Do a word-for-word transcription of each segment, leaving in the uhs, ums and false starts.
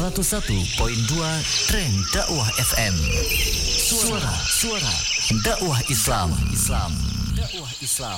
seratus satu koma dua Trend Dakwah F M. Suara Suara Dakwah Islam. Islam. Dakwah Islam.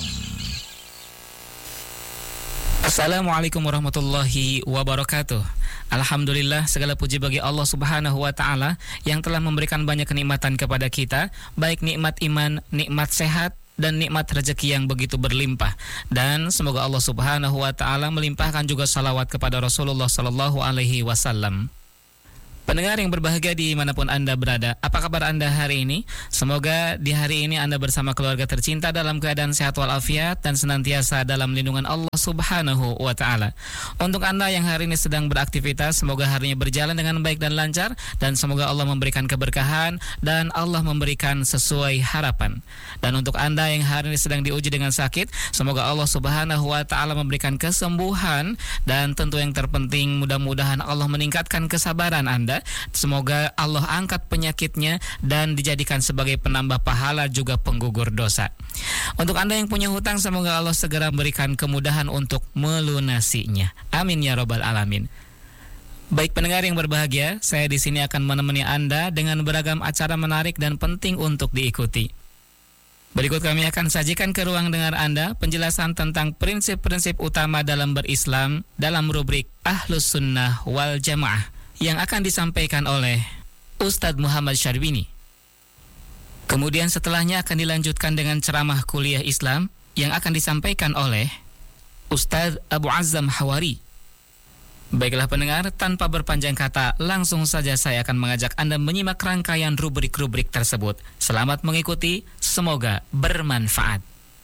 Assalamualaikum warahmatullahi wabarakatuh. Alhamdulillah, segala puji bagi Allah Subhanahu wa taala yang telah memberikan banyak kenikmatan kepada kita, baik nikmat iman, nikmat sehat, dan nikmat rezeki yang begitu berlimpah. Dan semoga Allah Subhanahu wa taala melimpahkan juga salawat kepada Rasulullah sallallahu alaihi wasallam. Pendengar yang berbahagia dimanapun Anda berada, apa kabar Anda hari ini? Semoga di hari ini Anda bersama keluarga tercinta dalam keadaan sehat walafiat dan senantiasa dalam lindungan Allah Subhanahu wa taala. Untuk Anda yang hari ini sedang beraktivitas, semoga harinya berjalan dengan baik dan lancar, dan semoga Allah memberikan keberkahan dan Allah memberikan sesuai harapan. Dan untuk Anda yang hari ini sedang diuji dengan sakit, semoga Allah Subhanahu wa taala memberikan kesembuhan, dan tentu yang terpenting mudah-mudahan Allah meningkatkan kesabaran Anda. Semoga Allah angkat penyakitnya dan dijadikan sebagai penambah pahala juga penggugur dosa. Untuk Anda yang punya hutang, semoga Allah segera memberikan kemudahan untuk melunasinya. Amin ya rabbal alamin. Baik pendengar yang berbahagia, saya di sini akan menemani Anda dengan beragam acara menarik dan penting untuk diikuti. Berikut kami akan sajikan ke ruang dengar Anda penjelasan tentang prinsip-prinsip utama dalam berislam dalam rubrik Ahlus Sunnah wal Jamaah yang akan disampaikan oleh Ustadz Muhammad Syarbini. Kemudian setelahnya akan dilanjutkan dengan ceramah kuliah Islam yang akan disampaikan oleh Ustadz Abu Azzam Hawari. Baiklah pendengar, tanpa berpanjang kata, langsung saja saya akan mengajak Anda menyimak rangkaian rubrik-rubrik tersebut. Selamat mengikuti, semoga bermanfaat.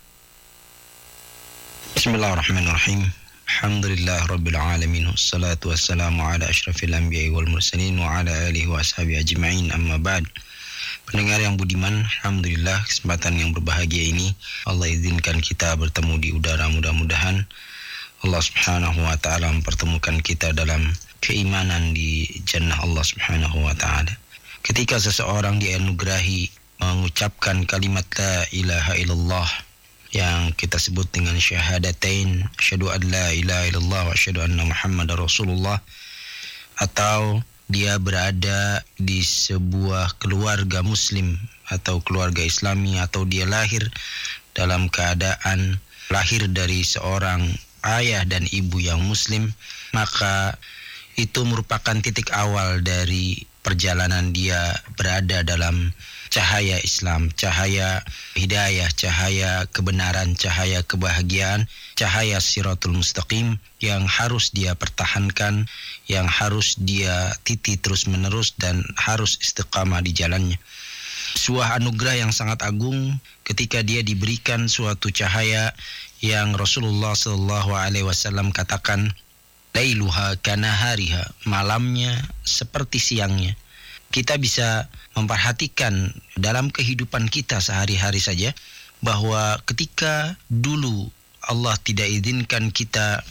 Bismillahirrahmanirrahim. Alhamdulillah Rabbil Alamin. Wassalatu wassalamu ala ashrafil anbiya'i wal mursalin wa ala alihi wa ashabihi ajma'in, amma ba'd. Pendengar yang budiman, Alhamdulillah kesempatan yang berbahagia ini Allah izinkan kita bertemu di udara. Mudah-mudahan Allah Subhanahu wa ta'ala mempertemukan kita dalam keimanan di jannah Allah Subhanahu wa ta'ala. Ketika seseorang dianugerahi mengucapkan kalimat la ilaha illallah yang kita sebut dengan syahadatain, asyhadu an la ilaha illallah wa asyhadu anna muhammadar rasulullah, atau dia berada di sebuah keluarga muslim atau keluarga islami, atau dia lahir dalam keadaan lahir dari seorang ayah dan ibu yang muslim, maka itu merupakan titik awal dari perjalanan dia berada dalam cahaya Islam, cahaya hidayah, cahaya kebenaran, cahaya kebahagiaan, cahaya Siratul Mustaqim yang harus dia pertahankan, yang harus dia titi terus menerus dan harus istiqamah di jalannya. Sebuah anugerah yang sangat agung ketika dia diberikan suatu cahaya yang Rasulullah sallallahu alaihi wasallam katakan, lailuha kanahariha, malamnya seperti siangnya. Kita bisa memperhatikan dalam kehidupan kita sehari-hari saja bahwa ketika dulu Allah tidak izinkan kita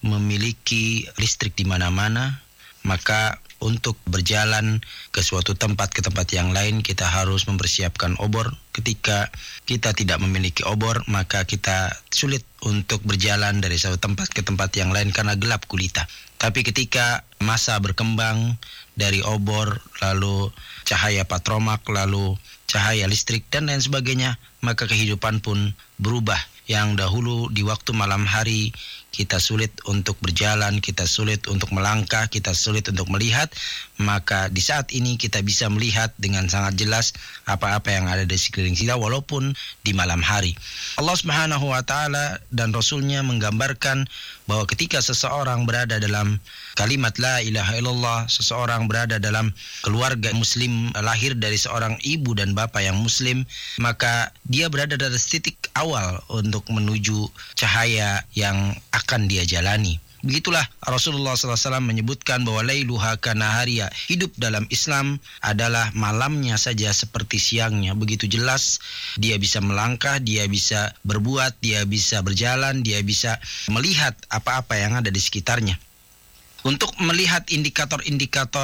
memiliki listrik di mana-mana, maka untuk berjalan ke suatu tempat ke tempat yang lain kita harus mempersiapkan obor. Ketika kita tidak memiliki obor, maka kita sulit untuk berjalan dari satu tempat ke tempat yang lain karena gelap gulita. Tapi ketika masa berkembang dari obor, lalu cahaya patromak, lalu cahaya listrik dan lain sebagainya, maka kehidupan pun berubah. Yang dahulu di waktu malam hari kita sulit untuk berjalan, kita sulit untuk melangkah, kita sulit untuk melihat, maka di saat ini kita bisa melihat dengan sangat jelas apa-apa yang ada di sekeliling kita walaupun di malam hari. Allah Subhanahu wa taala dan Rasulnya menggambarkan bahwa ketika seseorang berada dalam kalimat la ilaha illallah, seseorang berada dalam keluarga muslim, lahir dari seorang ibu dan bapak yang muslim, maka dia berada dari titik awal untuk menuju cahaya yang akan dia jalani. Begitulah Rasulullah sallallahu alaihi wasallam menyebutkan bahwa lailuha kanahariya, hidup dalam Islam adalah malamnya saja seperti siangnya. Begitu jelas dia bisa melangkah, dia bisa berbuat, dia bisa berjalan, dia bisa melihat apa-apa yang ada di sekitarnya. Untuk melihat indikator-indikator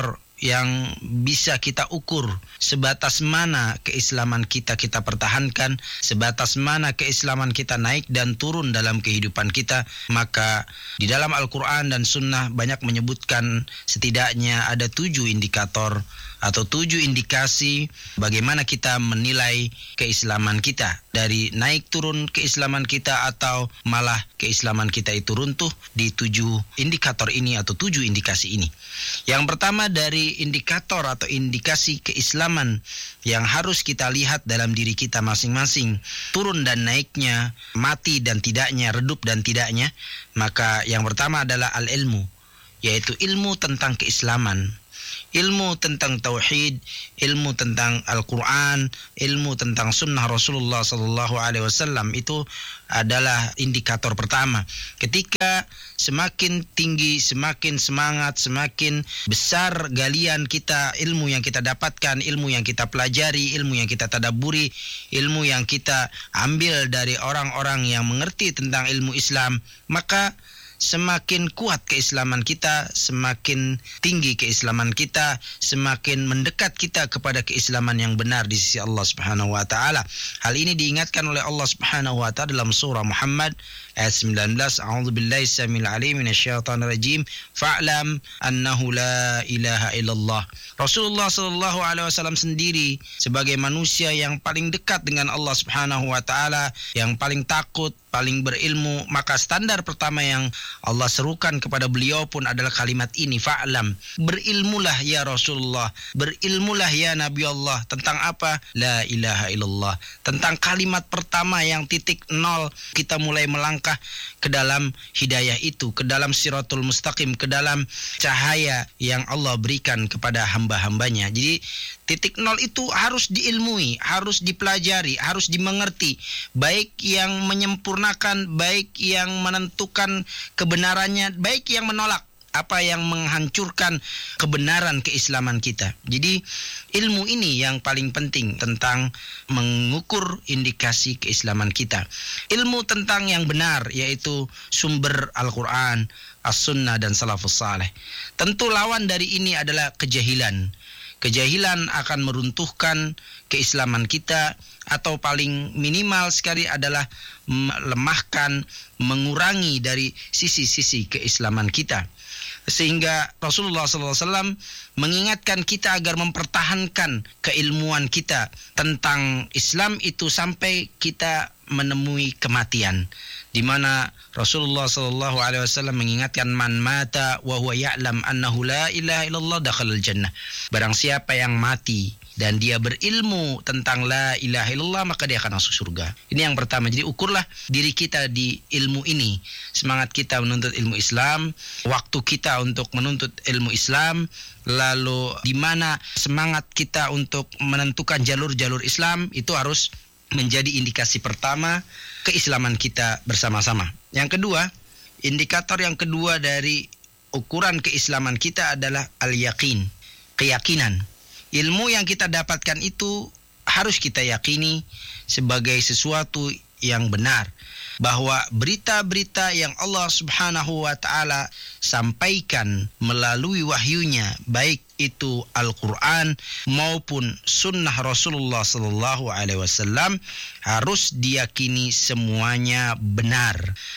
yang bisa kita ukur sebatas mana keislaman kita kita pertahankan, sebatas mana keislaman kita naik dan turun dalam kehidupan kita. Maka di dalam Al-Quran dan Sunnah banyak menyebutkan setidaknya ada tujuh indikator atau tujuh indikasi bagaimana kita menilai keislaman kita, dari naik turun keislaman kita atau malah keislaman kita itu runtuh, di tujuh indikator ini atau tujuh indikasi ini. Yang pertama dari indikator atau indikasi keislaman yang harus kita lihat dalam diri kita masing-masing, turun dan naiknya, mati dan tidaknya, redup dan tidaknya, maka yang pertama adalah al-ilmu, yaitu ilmu tentang keislaman. Ilmu tentang tauhid, ilmu tentang Al-Quran, ilmu tentang sunnah Rasulullah sallallahu alaihi wasallam, itu adalah indikator pertama. Ketika semakin tinggi, semakin semangat, semakin besar galian kita, ilmu yang kita dapatkan, ilmu yang kita pelajari, ilmu yang kita tadabburi, ilmu yang kita ambil dari orang-orang yang mengerti tentang ilmu Islam, maka semakin kuat keislaman kita, semakin tinggi keislaman kita, semakin mendekat kita kepada keislaman yang benar di sisi Allah Subhanahu wa taala. Hal ini diingatkan oleh Allah Subhanahu wa taala dalam surah Muhammad ayat sembilan belas. A'udzubillahi samil alim minasyaitonir rajim. Fa'lam annahu la ilaha illallah. Rasulullah sallallahu alaihi wasallam sendiri sebagai manusia yang paling dekat dengan Allah Subhanahu wa taala, yang paling takut, paling berilmu, maka standar pertama yang Allah serukan kepada beliau pun adalah kalimat ini, fa'lam. Berilmulah ya Rasulullah, berilmulah ya Nabi Allah. Tentang apa? La ilaha illallah. Tentang kalimat pertama yang titik nol kita mulai melangkah ke dalam hidayah itu, ke dalam siratul mustaqim, ke dalam cahaya yang Allah berikan kepada hamba-hambanya. Jadi titik nol itu harus diilmui, harus dipelajari, harus dimengerti, baik yang menyempurnakan, baik yang menentukan kebenarannya, baik yang menolak apa yang menghancurkan kebenaran keislaman kita. Jadi ilmu ini yang paling penting tentang mengukur indikasi keislaman kita. Ilmu tentang yang benar, yaitu sumber Al-Quran, As-Sunnah dan Salafus Saleh. Tentu lawan dari ini adalah kejahilan. Kejahilan akan meruntuhkan keislaman kita, atau paling minimal sekali adalah melemahkan, mengurangi dari sisi-sisi keislaman kita. Sehingga Rasulullah sallallahu alaihi wasallam mengingatkan kita agar mempertahankan keilmuan kita tentang Islam itu sampai kita menemui kematian, di mana Rasulullah sallallahu alaihi wasallam mengingatkan, man mata wa huwa ya'lam annahu la ilaha illallah dakhalal jannah. Barang siapa yang mati dan dia berilmu tentang la ilaha illallah, maka dia akan masuk surga. Ini yang pertama. Jadi ukurlah diri kita di ilmu ini. Semangat kita menuntut ilmu Islam, waktu kita untuk menuntut ilmu Islam, lalu di mana semangat kita untuk menentukan jalur-jalur Islam, itu harus menjadi indikasi pertama keislaman kita bersama-sama. Yang kedua, indikator yang kedua dari ukuran keislaman kita adalah al-yaqin, keyakinan. Ilmu yang kita dapatkan itu harus kita yakini sebagai sesuatu yang benar, bahwa berita-berita yang Allah Subhanahu wa taala sampaikan melalui wahyunya, baik itu Al-Quran maupun sunnah Rasulullah sallallahu alaihi wasallam, harus diyakini semuanya benar.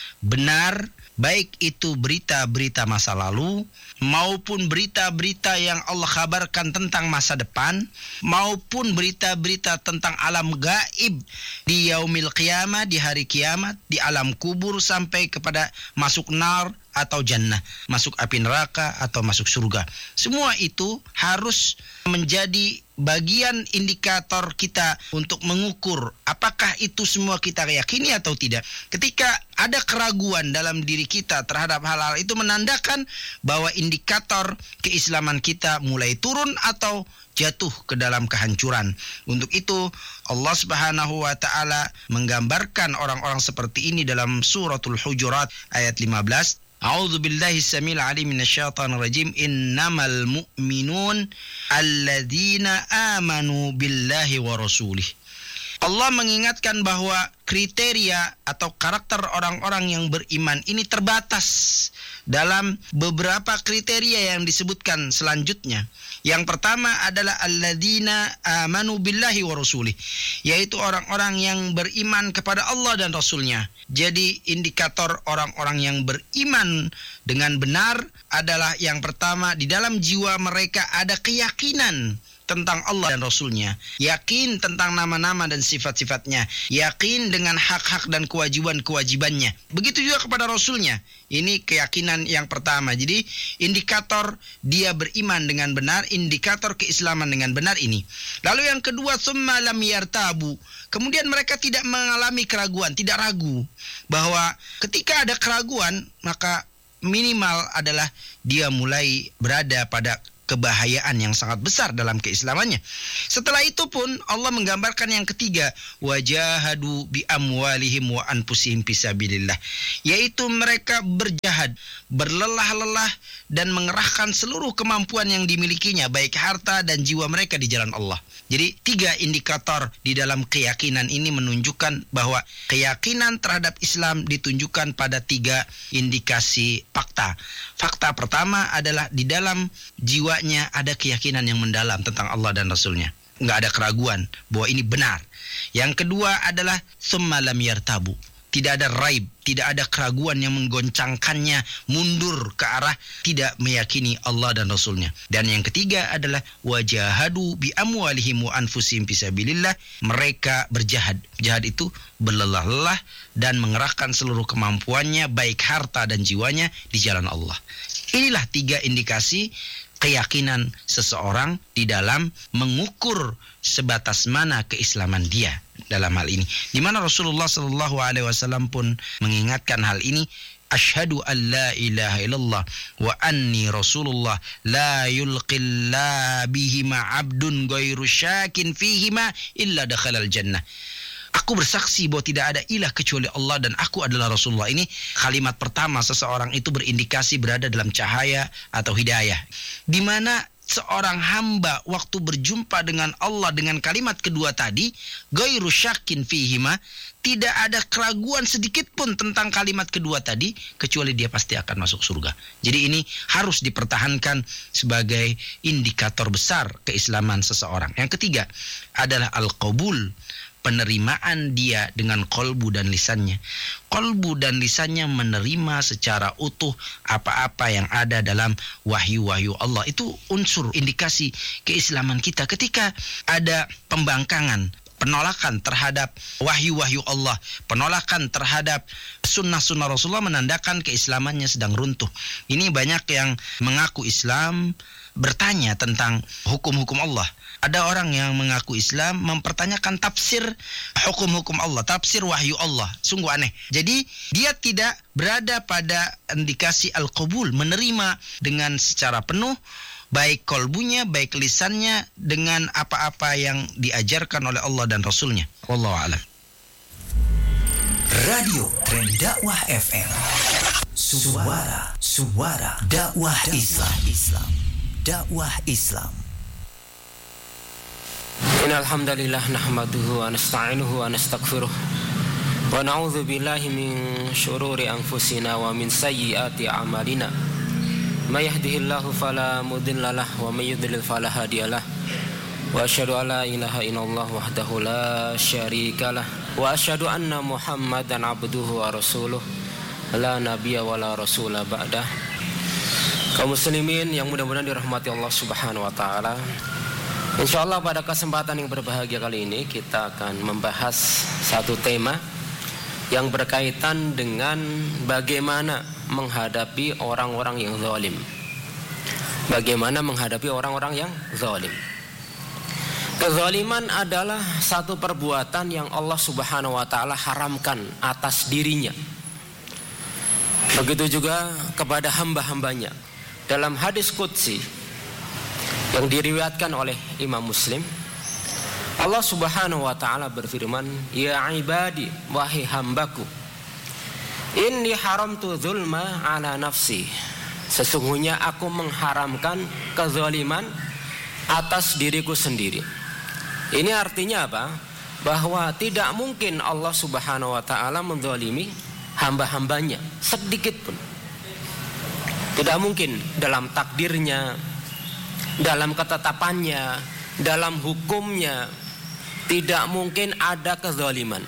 Benar, baik itu berita-berita masa lalu maupun berita-berita yang Allah kabarkan tentang masa depan, maupun berita-berita tentang alam gaib di yaumil qiyamah, di hari kiamat, di alam kubur, sampai kepada masuk nar atau jannah, masuk api neraka atau masuk surga. Semua itu harus menjadi bagian indikator kita untuk mengukur apakah itu semua kita yakini atau tidak. Ketika ada keraguan dalam diri kita terhadap hal-hal itu, menandakan bahwa indikator keislaman kita mulai turun atau jatuh ke dalam kehancuran. Untuk itu Allah Subhanahu wa taala menggambarkan orang-orang seperti ini dalam suratul Hujurat ayat lima belas. A'udzu billahi samil alim minasyaitonir rajim. Innamal mu'minun alladzina amanu billahi wa rasulih. Allah mengingatkan bahwa kriteria atau karakter orang-orang yang beriman ini terbatas dalam beberapa kriteria yang disebutkan selanjutnya. Yang pertama adalah alladzina amanu billahi wa rasulih, yaitu orang-orang yang beriman kepada Allah dan Rasulnya. Jadi indikator orang-orang yang beriman dengan benar adalah yang pertama, di dalam jiwa mereka ada keyakinan tentang Allah dan Rasulnya, yakin tentang nama-nama dan sifat-sifatnya, yakin dengan hak-hak dan kewajiban-kewajibannya. Begitu juga kepada Rasulnya. Ini keyakinan yang pertama. Jadi indikator dia beriman dengan benar, indikator keislaman dengan benar ini. Lalu yang kedua, summa lam yartabu. Kemudian mereka tidak mengalami keraguan, tidak ragu bahwa ketika ada keraguan maka minimal adalah dia mulai berada pada kebahayaan yang sangat besar dalam keislamannya. Setelah itu pun Allah menggambarkan yang ketiga, wajahadu bi amwalihim wa anfusihim fisabilillah, yaitu mereka berjihad, berlelah-lelah dan mengerahkan seluruh kemampuan yang dimilikinya, baik harta dan jiwa mereka di jalan Allah. Jadi tiga indikator di dalam keyakinan ini menunjukkan bahwa keyakinan terhadap Islam ditunjukkan pada tiga indikasi fakta. Fakta pertama adalah di dalam jiwanya ada keyakinan yang mendalam tentang Allah dan Rasulnya. Nggak ada keraguan bahwa ini benar. Yang kedua adalah summa lam yartabu. Tidak ada raib, tidak ada keraguan yang menggoncangkannya mundur ke arah tidak meyakini Allah dan Rasulnya. Dan yang ketiga adalah wajahadu bi amwalihim wa anfusihim fisabilillah. Mereka berjihad. Jihad itu berlelah-lelah dan mengerahkan seluruh kemampuannya, baik harta dan jiwanya di jalan Allah. Inilah tiga indikasi keyakinan seseorang di dalam mengukur sebatas mana keislaman dia dalam hal ini. Di mana Rasulullah sallallahu alaihi wasallam pun mengingatkan hal ini, asyhadu an la ilaha illallah wa anni rasulullah la yulqilla bihima abdun ghairu syakin fihima illa dakhalal jannah. Aku bersaksi bahwa tidak ada ilah kecuali Allah dan aku adalah Rasulullah. Ini kalimat pertama seseorang itu berindikasi berada dalam cahaya atau hidayah. Di mana seorang hamba waktu berjumpa dengan Allah dengan kalimat kedua tadi, ghairu syakin fihima, tidak ada keraguan sedikit pun tentang kalimat kedua tadi, kecuali dia pasti akan masuk surga. Jadi ini harus dipertahankan sebagai indikator besar keislaman seseorang. Yang ketiga adalah al-qabul, penerimaan dia dengan kolbu dan lisannya. Kolbu dan lisannya menerima secara utuh apa-apa yang ada dalam wahyu-wahyu Allah. Itu unsur indikasi keislaman kita. Ketika ada pembangkangan, penolakan terhadap wahyu-wahyu Allah, penolakan terhadap sunnah-sunnah Rasulullah, menandakan keislamannya sedang runtuh. Ini banyak yang mengaku Islam bertanya tentang hukum-hukum Allah. Ada orang yang mengaku Islam mempertanyakan tafsir hukum-hukum Allah, tafsir wahyu Allah. Sungguh aneh. Jadi dia tidak berada pada indikasi al-qabul, menerima dengan secara penuh, baik kolbunya, baik lisannya, dengan apa-apa yang diajarkan oleh Allah dan Rasulnya. Wallahu a'lam. Radio Tren Dakwah F M. Suara, suara dakwah Islam. Islam. Dakwah Islam. Innal hamdalillah nahmaduhu wa nasta'inuhu wa nastaghfiruh wa na'udzu billahi min syururi anfusina wa min sayyiati a'malina. May yahdihillahu fala mudilla lahu wa may yudlil fala hadiyalah. Wa asyhadu an la ilaha illallah wahdahu la syarikalah wa asyhadu anna Muhammadan abduhu wa rasuluh la nabiyya wa la rasula ba'dah. Kaum muslimin yang mudah-mudahan dirahmati Allah Subhanahu wa taala. Insyaallah pada kesempatan yang berbahagia kali ini kita akan membahas satu tema yang berkaitan dengan bagaimana menghadapi orang-orang yang zalim. Bagaimana menghadapi orang-orang yang zalim. Kezaliman adalah satu perbuatan yang Allah Subhanahu wa taala haramkan atas dirinya. Begitu juga kepada hamba-hambanya. Dalam hadis qudsi yang diriwayatkan oleh Imam Muslim, Allah Subhanahu wa taala berfirman, "Ya ibadi, wahai hambaku, inni haramtu zulma ala nafsi." Sesungguhnya aku mengharamkan kezaliman atas diriku sendiri. Ini artinya apa? bahwa tidak mungkin Allah Subhanahu wa taala menzalimi hamba-hambanya sedikit pun. Tidak mungkin dalam takdirnya, dalam ketetapannya, dalam hukumnya, tidak mungkin ada kezaliman.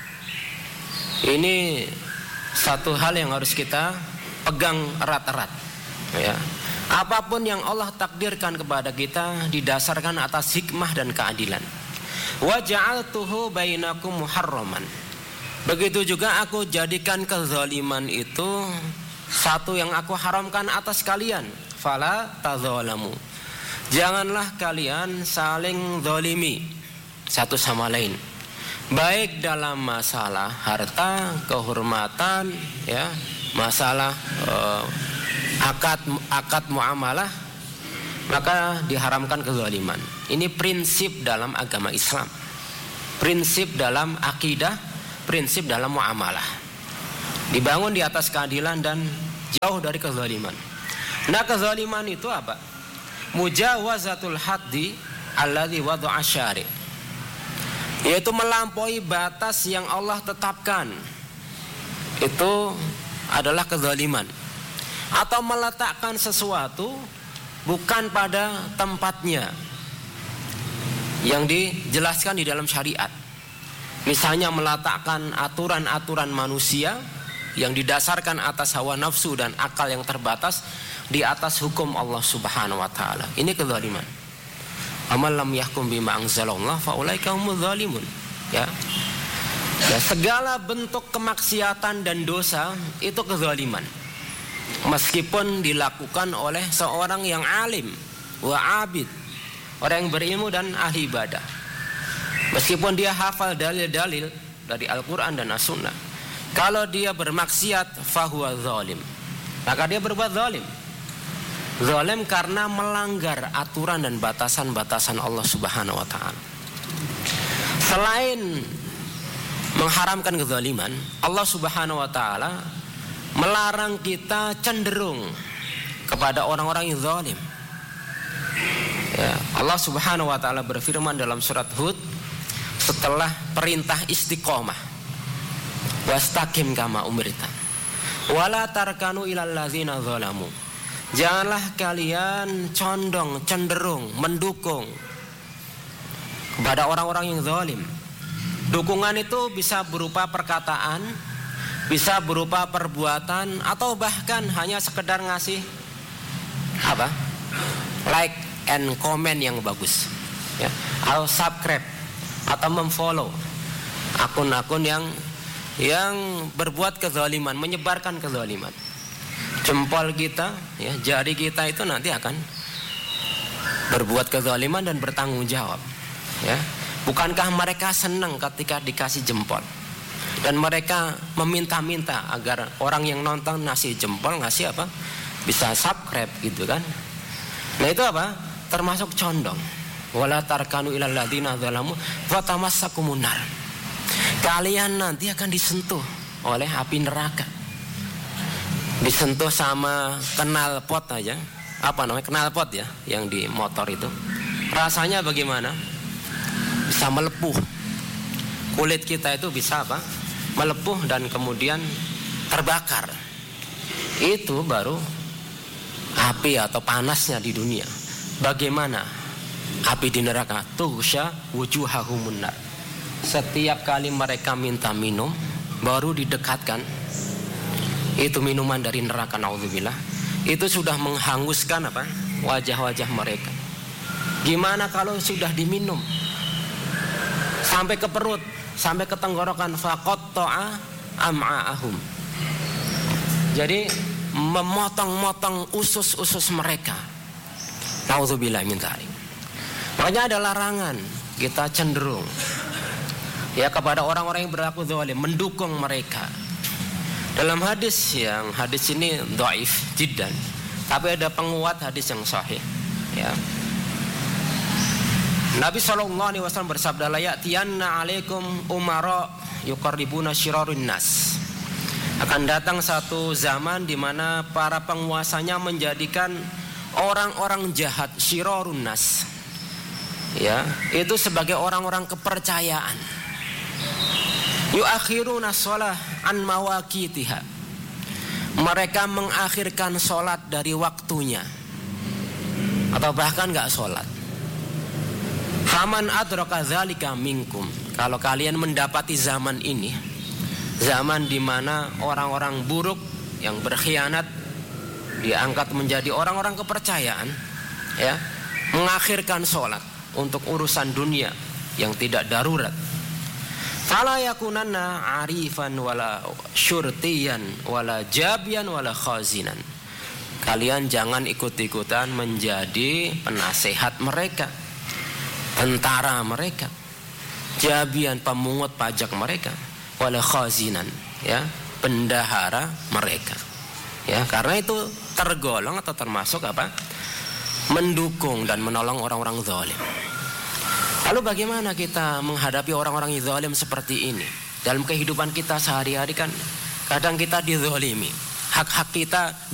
Ini satu hal yang harus kita pegang erat-erat, ya. Apapun yang Allah takdirkan kepada kita didasarkan atas hikmah dan keadilan. Wa ja'altuhu bainakum muharraman. Begitu juga aku jadikan kezaliman itu satu yang aku haramkan atas kalian. Fala tadzalamu. Janganlah kalian saling zalimi satu sama lain. Baik dalam masalah harta, kehormatan, ya, masalah uh, akad akad muamalah, maka diharamkan kezaliman. Ini prinsip dalam agama Islam, prinsip dalam akidah, prinsip dalam muamalah. Dibangun di atas keadilan dan jauh dari kezaliman. Nah, kezaliman itu apa? Mujawazatul haddi alladzi wada'a syari', yaitu melampaui batas yang Allah tetapkan. Itu adalah kezaliman. Atau meletakkan sesuatu bukan pada tempatnya yang dijelaskan di dalam syariat. Misalnya meletakkan aturan-aturan manusia yang didasarkan atas hawa nafsu dan akal yang terbatas di atas hukum Allah Subhanahu wa taala. Ini kezaliman. Amal lam yahkum bima anzalallah fa ulaika humuz zalimun. Ya. Ya, segala bentuk kemaksiatan dan dosa itu kezaliman. Meskipun dilakukan oleh seorang yang alim wa abid, orang yang berilmu dan ahli ibadah. Meskipun dia hafal dalil-dalil dari Al-Quran dan As-Sunnah, kalau dia bermaksiat fahuwa zalim, maka dia berbuat zalim. Zalim karena melanggar aturan dan batasan-batasan Allah Subhanahu wa taala. Selain mengharamkan kezaliman, Allah Subhanahu wa taala melarang kita cenderung kepada orang-orang yang zalim. Ya, Allah Subhanahu wa taala berfirman dalam surat Hud setelah perintah istiqomah, wastaqim kama umirta wala tarkanu ilal ladzina zalamu. Janganlah kalian condong, cenderung, mendukung kepada orang-orang yang zalim. Dukungan itu bisa berupa perkataan, bisa berupa perbuatan, atau bahkan hanya sekedar ngasih apa? Like and comment yang bagus, ya. Atau subscribe atau memfollow akun-akun yang yang berbuat kezaliman, menyebarkan kezaliman. Jempol kita, ya, jari kita itu nanti akan berbuat kezaliman dan bertanggung jawab, ya. Bukankah mereka senang ketika dikasih jempol? Dan mereka meminta-minta agar orang yang nonton ngasih jempol, ngasih apa? Bisa subscribe gitu kan. Nah itu apa? Termasuk condong. Wala tarkanu ilal ladzina zalamu fatamassakumun nar. Kalian nanti akan disentuh oleh api neraka. Disentuh sama knalpot aja. Apa namanya? Knalpot ya, yang di motor itu. Rasanya bagaimana? Bisa melepuh. Kulit kita itu bisa apa? Melepuh dan kemudian terbakar. Itu baru api atau panasnya di dunia. Bagaimana api di neraka? Tuhsya wujuhahumun nar. Setiap kali mereka minta minum, baru didekatkan itu minuman dari neraka, naudzubillah. Itu sudah menghanguskan apa? Wajah-wajah mereka. Gimana kalau sudah diminum sampai ke perut, sampai ke tenggorokan? Faqatta'a am'a'ahum. Jadi memotong-motong usus-usus mereka. Naudzubillah min dzalik. Makanya ada larangan kita cenderung ya kepada orang-orang yang berlaku zalim, mendukung mereka. Dalam hadis yang hadis ini dhaif jiddan, tapi ada penguat hadis yang sahih, ya. Nabi sallallahu alaihi wasallam bersabda, la ya'tiyanna 'alaikum umara yuqarribuna syirarun nas. Akan datang satu zaman di mana para penguasanya menjadikan orang-orang jahat, syirarun nas, ya, itu sebagai orang-orang kepercayaan. yuakhiruna shalah an mawaqitiha. Mereka mengakhirkan sholat dari waktunya, atau bahkan nggak sholat. Faman adraka dzalika minkum. Kalau kalian mendapati zaman ini, zaman di mana orang-orang buruk yang berkhianat diangkat menjadi orang-orang kepercayaan, ya, mengakhirkan sholat untuk urusan dunia yang tidak darurat. Fala yakunanna arifan wala syurtiyan wala jabian wala khazinan. Kalian jangan ikut-ikutan menjadi penasehat mereka, tentara mereka, jabian pemungut pajak mereka, wala khazinan, ya, bendahara mereka. Ya, karena itu tergolong atau termasuk apa? Mendukung dan menolong orang-orang zalim. Lalu bagaimana kita menghadapi orang-orang yang zalim seperti ini? Dalam kehidupan kita sehari-hari kan kadang kita dizalimi, hak-hak kita